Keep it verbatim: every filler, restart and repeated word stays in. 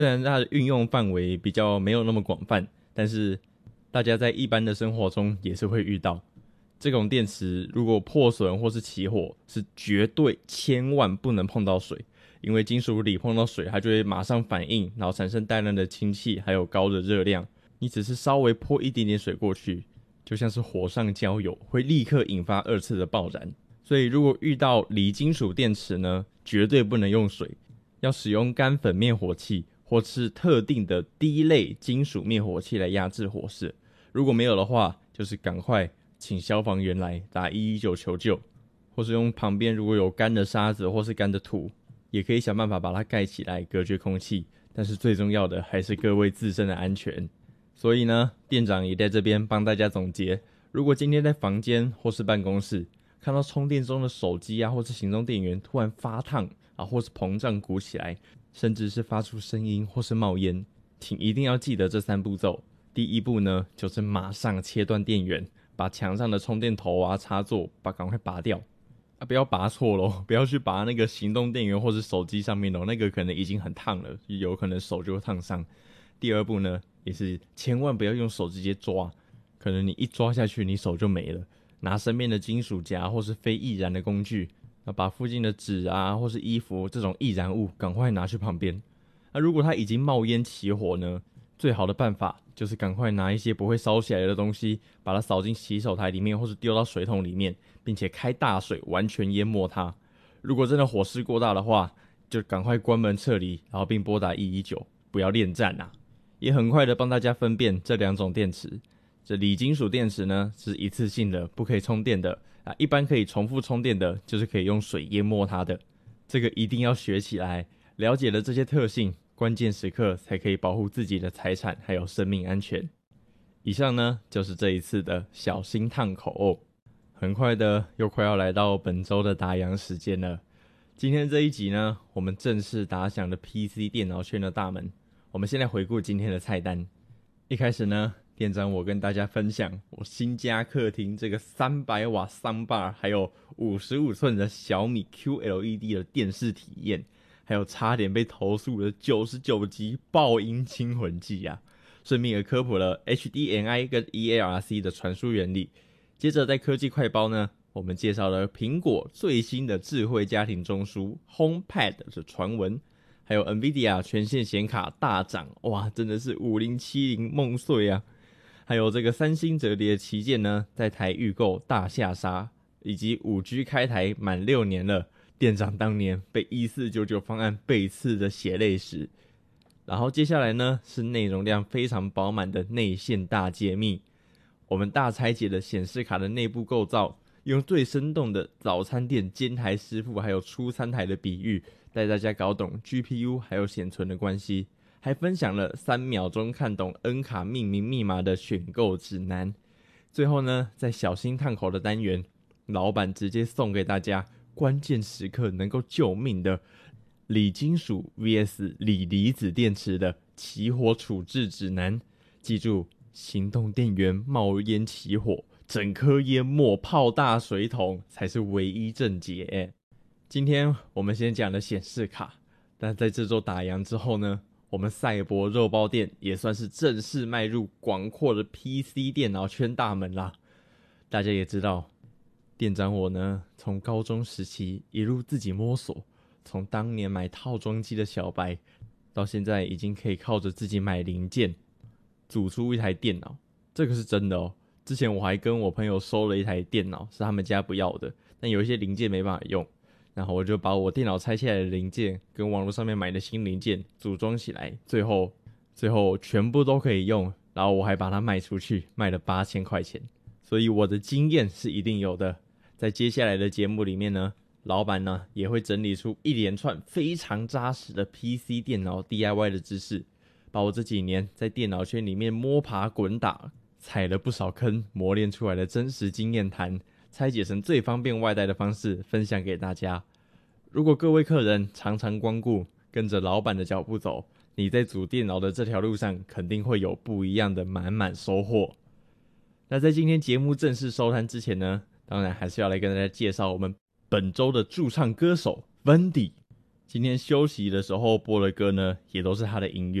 虽然它的运用范围比较没有那么广泛，但是大家在一般的生活中也是会遇到。这种电池如果破损或是起火，是绝对千万不能碰到水，因为金属锂碰到水，它就会马上反应，然后产生大量的氢气，还有高的热量。你只是稍微泼一点点水过去，就像是火上浇油，会立刻引发二次的爆燃。所以如果遇到锂金属电池呢，绝对不能用水，要使用干粉灭火器或是特定的第一类金属灭火器来压制火势。如果没有的话，就是赶快请消防员来打一一九求救，或是用旁边如果有干的沙子或是干的土，也可以想办法把它盖起来隔绝空气。但是最重要的还是各位自身的安全。所以呢，店长也在这边帮大家总结，如果今天在房间或是办公室看到充电中的手机啊或是行动电源突然发烫啊，或是膨胀鼓起来，甚至是发出声音或是冒烟，请一定要记得这三步骤。第一步呢，就是马上切断电源，把墙上的充电头啊插座把赶快拔掉啊，不要拔错咯，不要去拔那个行动电源或是手机上面咯，那个可能已经很烫了，有可能手就会烫伤。第二步呢，也是千万不要用手直接抓，可能你一抓下去你手就没了。拿身边的金属夹或是非易燃的工具，把附近的纸啊或是衣服这种易燃物赶快拿去旁边。那如果它已经冒烟起火呢，最好的办法就是赶快拿一些不会烧起来的东西，把它扫进洗手台里面或是丢到水桶里面，并且开大水完全淹没它。如果真的火势过大的话，就赶快关门撤离，然后并拨打一一九，不要恋战啊。也很快的帮大家分辨这两种电池。这锂金属电池呢是一次性的，不可以充电的啊，一般可以重复充电的，就是可以用水淹没它的。这个一定要学起来，了解了这些特性，关键时刻才可以保护自己的财产还有生命安全。以上呢就是这一次的小心烫口哦。很快的又快要来到本周的打烊时间了。今天这一集呢，我们正式打响了 P C 电脑圈的大门。我们先来回顾今天的菜单。一开始呢，店长我跟大家分享我新家客厅这个三百瓦 soundbar， 还有五十五寸的小米 Q L E D 的电视体验，还有差点被投诉的九十九集爆音惊魂记啊。顺便也科普了 H D M I 跟 E A R C 的传输原理。接着在科技快报呢，我们介绍了苹果最新的智慧家庭中枢 HomePad 的传闻，还有 NVIDIA 全线显卡大涨，哇，真的是五零七零梦碎啊！还有这个三星折叠旗舰呢，在台预购大下杀，以及 五 G 开台满六年了，店长当年被一四九九方案背刺的血泪史。然后接下来呢，是内容量非常饱满的内线大揭秘。我们大拆解了显示卡的内部构造，用最生动的早餐店煎台师傅还有出餐台的比喻，带大家搞懂 G P U 还有显存的关系，还分享了三秒钟看懂 N 卡命名密码的选购指南。最后呢，在小心烫口的单元，老板直接送给大家关键时刻能够救命的锂金属 V S 锂离子电池的起火处置指南。记住，行动电源冒烟起火，整颗淹没泡大水桶才是唯一正解。今天我们先讲了显示卡，但在这周打烊之后呢，我们赛博肉包店也算是正式迈入广阔的 P C 电脑圈大门啦。大家也知道，店长我呢，从高中时期一路自己摸索，从当年买套装机的小白，到现在已经可以靠着自己买零件组出一台电脑，这个是真的哦。之前我还跟我朋友收了一台电脑，是他们家不要的，但有一些零件没办法用，然后我就把我电脑拆下来的零件跟网络上面买的新零件组装起来，最后最后全部都可以用，然后我还把它卖出去，卖了八千块钱。所以我的经验是一定有的。在接下来的节目里面呢，老板呢也会整理出一连串非常扎实的 P C 电脑 D I Y 的知识，把我这几年在电脑圈里面摸爬滚打，踩了不少坑，磨练出来的真实经验谈，拆解成最方便外带的方式分享给大家。如果各位客人常常光顾，跟着老板的脚步走，你在组电脑的这条路上肯定会有不一样的满满收获。那在今天节目正式收摊之前呢，当然还是要来跟大家介绍我们本周的驻唱歌手 Wendy。 今天休息的时候播的歌呢，也都是他的音乐。